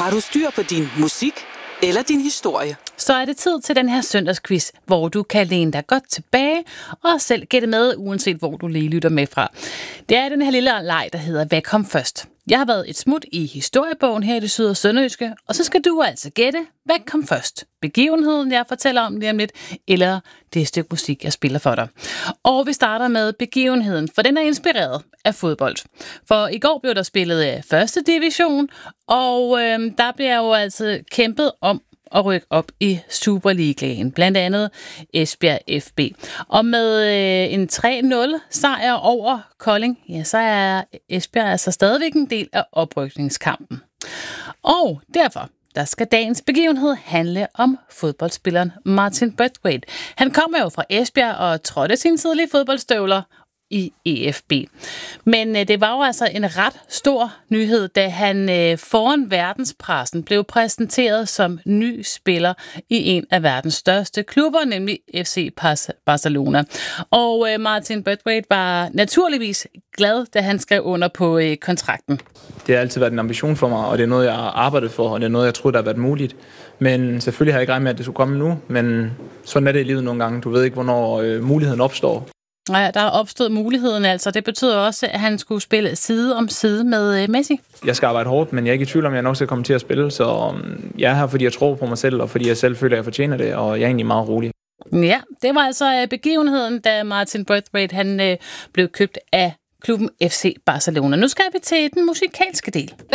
Har du styr på din musik eller din historie? Så er det tid til den her søndagsquiz, hvor du kan læne dig godt tilbage og selv gætte med, uanset hvor du lige lytter med fra. Det er den her lille leg, der hedder Hvad kom først? Jeg har været et smut i historiebogen her i det syd- og sønderjyske, og så skal du altså gætte, hvad kom først? Begivenheden, jeg fortæller om lige om lidt, eller det stykke musik, jeg spiller for dig. Og vi starter med begivenheden, for den er inspireret af fodbold. For i går blev der spillet første division, og der bliver jo altså kæmpet om at rykke op i Superligaen, blandt andet Esbjerg FB. Og med en 3-0 sejr over Kolding, ja, så er Esbjerg altså stadigvæk en del af oprykningskampen. Og derfor, der skal dagens begivenhed handle om fodboldspilleren Martin Braithwaite. Han kommer jo fra Esbjerg og trådte sine tidlige fodboldstøvler i EFB. Men det var jo altså en ret stor nyhed, da han foran verdenspressen blev præsenteret som ny spiller i en af verdens største klubber, nemlig FC Barcelona. Og Martin Braithwaite var naturligvis glad, da han skrev under på kontrakten. Det har altid været en ambition for mig, og det er noget, jeg har arbejdet for, og det er noget, jeg troede, der har været muligt. Men selvfølgelig har jeg ikke regnet med, at det skulle komme nu, men sådan er det i livet nogle gange. Du ved ikke, hvornår muligheden opstår. Ja, der er opstået muligheden altså. Det betyder også, at han skulle spille side om side med Messi. Jeg skal arbejde hårdt, men jeg er ikke i tvivl om, at jeg nok skal komme til at spille. Så jeg er her, fordi jeg tror på mig selv, og fordi jeg selv føler, at jeg fortjener det, og jeg er egentlig meget rolig. Ja, det var altså begivenheden, da Martin Braithwaite han blev købt af klubben FC Barcelona. Nu skal vi til den musikalske del. Det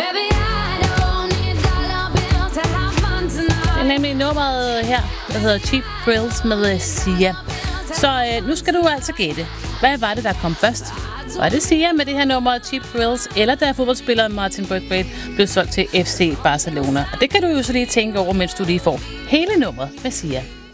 er nemlig nummeret her, der hedder Cheap Thrills med Sia. Så nu skal du altså gætte. Hvad var det, der kom først? Var det Sia med det her nummer Cheap Thrills, eller da fodboldspilleren Martin Braithwaite blev solgt til FC Barcelona? Og det kan du jo så lige tænke over, mens du lige får hele nummeret med Sia.